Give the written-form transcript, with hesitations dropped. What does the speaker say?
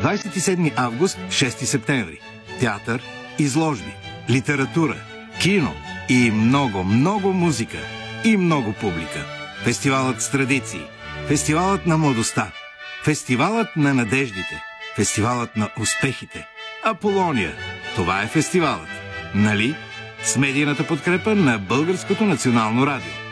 27 август, 6 септември. Театър, изложби, литература, кино и много, много музика и много публика. Фестивалът с традиции, фестивалът на младостта, фестивалът на надеждите, фестивалът на успехите. Аполония. Това е фестивалът. Нали? С медийната подкрепа на Българското национално радио.